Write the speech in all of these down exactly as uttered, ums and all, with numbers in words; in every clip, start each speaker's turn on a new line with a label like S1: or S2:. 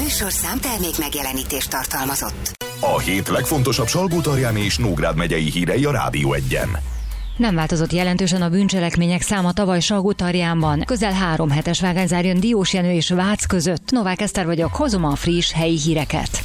S1: műsorszám termék megjelenítést tartalmazott.
S2: A hét legfontosabb Salgótarjáni és Nógrád megyei hírei a Rádió Egyen.
S3: Nem változott jelentősen a bűncselekmények száma tavaly Salgótarjánban. Közel három hetes vágányzár jön Diósjenő és Vác között. Novák Eszter vagyok, hozom a friss helyi híreket.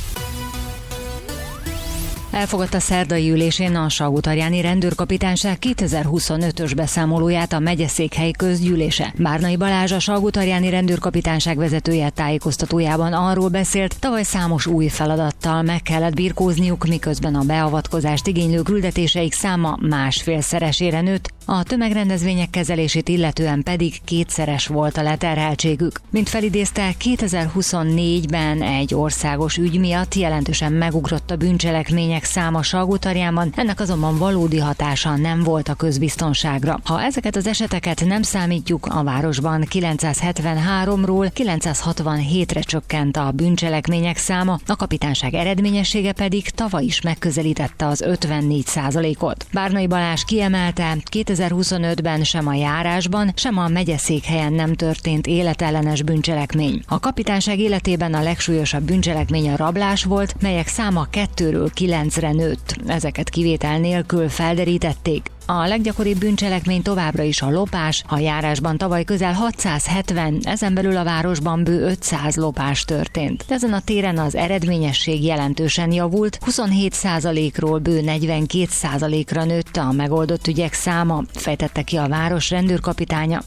S3: Elfogadta szerdai ülésén a Salgótarjáni Rendőrkapitányság kétezer-huszonötös beszámolóját a megyeszékhely közgyűlése. Bárnai Balázs, a Salgótarjáni Rendőrkapitányság vezetője tájékoztatójában arról beszélt, tavaly számos új feladattal meg kellett birkózniuk, miközben a beavatkozást igénylő küldetéseik száma másfélszeresére nőtt, a tömegrendezvények kezelését illetően pedig kétszeres volt a leterheltségük. Mint felidézte, kétezer-huszonnégyben egy országos ügy miatt jelentősen megugrott a bűncselekmények száma Salgótarjánban, ennek azonban valódi hatása nem volt a közbiztonságra. Ha ezeket az eseteket nem számítjuk, a városban kilencszázhetvenháromról kilencszázhatvanhétre csökkent a bűncselekmények száma, a kapitányság eredményessége pedig tavaly is megközelítette az ötvennégy százalékot. Bárnai Balázs kiemelte, kétezer-huszonötben sem a járásban, sem a megyeszékhelyen nem történt életellenes bűncselekmény. A kapitányság életében a legsúlyosabb bűncselekmény a rablás volt, melyek száma kettőről kilencre nőtt. Ezeket kivétel nélkül felderítették. A leggyakoribb bűncselekmény továbbra is a lopás, a járásban tavaly közel hatszázhetven, ezen belül a városban bő ötszáz lopás történt. Ezen a téren az eredményesség jelentősen javult, huszonhét százalékról bő negyvenkét százalékra nőtt a megoldott ügyek száma, fejtette ki a város rendőrkapitánya.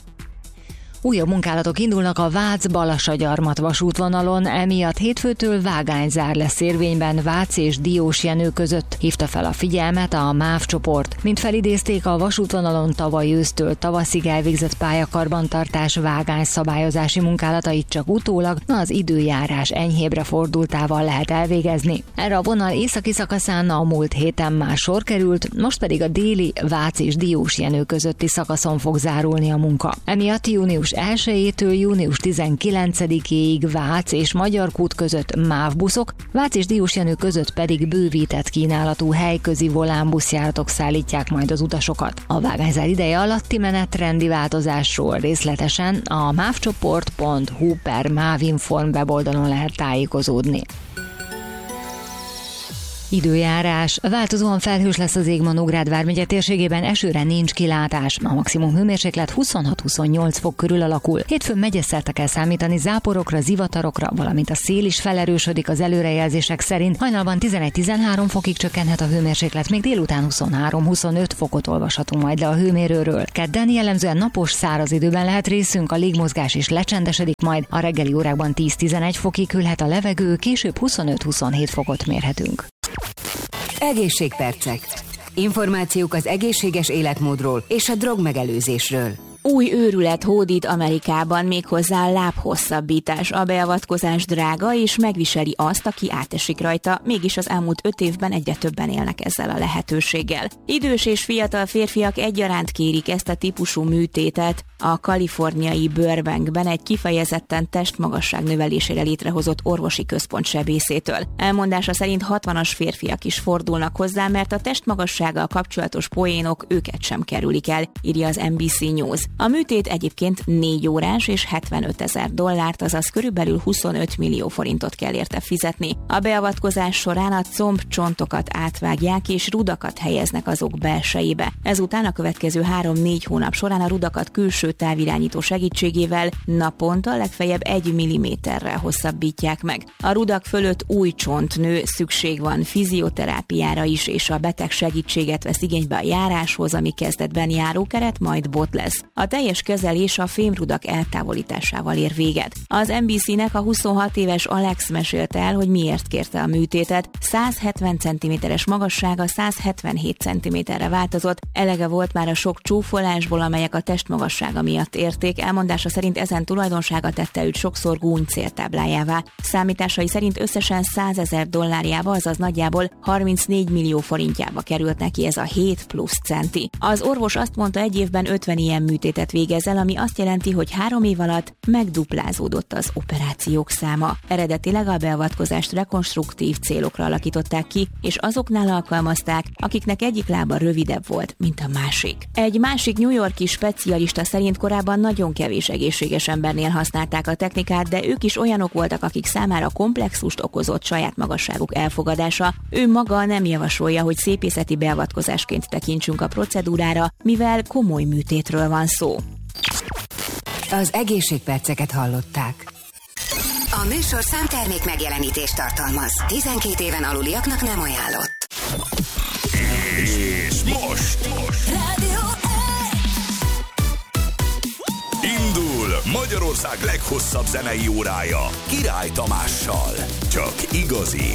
S3: Újabb munkálatok indulnak a Vác-Balassagyarmat vasútvonalon, emiatt hétfőtől vágányzár lesz érvényben Vác és Diósjenő között, hívta fel a figyelmet a MÁV csoport. Mint felidézték, a vasútvonalon tavaly ősztől tavaszig elvégzett pályakarbantartás vágányszabályozási munkálatait csak utólag az időjárás enyhébre fordultával lehet elvégezni. Erre a vonal északi szakaszán a múlt héten már sor került, most pedig a déli Vác és Diósjenő közötti szakaszon fog zárulni a munka. Emiatt június elsejétől június tizenkilencedikéig Vác és Magyarkút között MÁV buszok, Vác és Diósjenő között pedig bővített kínálatú helyközi volánbuszjáratok szállítják majd az utasokat. A vágányzár ideje alatti menetrendi változásról részletesen a mávcsoport pont hu per mávinform weboldalon lehet tájékozódni. Időjárás. Változóan felhős lesz az ég ma Nógrád vármegye térségében, esőre nincs kilátás. A maximum hőmérséklet huszonhat-huszonnyolc fok körül alakul. Hétfőn megyeszerte kell számítani záporokra, zivatarokra, valamint a szél is felerősödik az előrejelzések szerint. Hajnalban tizenegy-tizenhárom fokig csökkenhet a hőmérséklet, még délután huszonhárom-huszonöt fokot olvashatunk majd le a hőmérőről. Kedden jellemzően napos, száraz időben lehet részünk, a légmozgás is lecsendesedik majd. A reggeli órákban tíz-tizenegy fokig hűlhet a levegő, később huszonöt-huszonhét fokot mérhetünk.
S1: Egészségpercek. Információk az egészséges életmódról és a drogmegelőzésről.
S4: Új őrület hódít Amerikában, méghozzá a lábhosszabbítás. A beavatkozás drága, és megviseli azt, aki átesik rajta, mégis az elmúlt öt évben egyre többen élnek ezzel a lehetőséggel. Idős és fiatal férfiak egyaránt kérik ezt a típusú műtétet. A kaliforniai Burbankben egy kifejezetten testmagasság növelésére létrehozott orvosi központ sebészétől. Elmondása szerint hatvanas férfiak is fordulnak hozzá, mert a testmagassággal kapcsolatos poénok őket sem kerülik el, írja az en bé cé News. A műtét egyébként négy órás és hetvenöt ezer dollárt, azaz körülbelül huszonöt millió forintot kell érte fizetni. A beavatkozás során a combcsontokat átvágják és rudakat helyeznek azok belsejébe. Ezután a következő három-négy hónap során a rudakat külső távirányító segítségével naponta legfeljebb egy milliméterrel hosszabbítják meg. A rudak fölött új csont nő, szükség van fizioterápiára is, és a beteg segítséget vesz igénybe a járáshoz, ami kezdetben járókeret, majd bot lesz. A teljes kezelés a fémrudak eltávolításával ér véget. Az en bé cé-nek a huszonhat éves Alex mesélte el, hogy miért kérte a műtétet. száz hetven centiméteres magassága száz hetvenhét centiméterre változott, elege volt már a sok csúfolásból, amelyek a testmagassága miatt érték. Elmondása szerint ezen tulajdonsága tette őt sokszor gúny céltáblájává. Számításai szerint összesen százezer dollárjába, azaz nagyjából harmincnégy millió forintjába került neki ez a hét plusz centi. Az orvos azt mondta, egy évben ötven ilyen műtétet végez el, ami azt jelenti, hogy három év alatt megduplázódott az operációk száma. Eredetileg a beavatkozást rekonstruktív célokra alakították ki, és azoknál alkalmazták, akiknek egyik lába rövidebb volt, mint a másik. Egy másik New York-i specialista szerint szerint korábban nagyon kevés egészséges embernél használták a technikát, de ők is olyanok voltak, akik számára komplexust okozott saját magasságuk elfogadása. Ő maga nem javasolja, hogy szépészeti beavatkozásként tekintsünk a procedúrára, mivel komoly műtétről van szó.
S1: Az egészségperceket hallották.
S5: A műsor számtermék megjelenítést tartalmaz. tizenkét éven aluliaknak nem ajánlott.
S2: És most, most.
S5: Rádió
S2: Indul Magyarország leghosszabb zenei órája Király Tamással. Csak igazi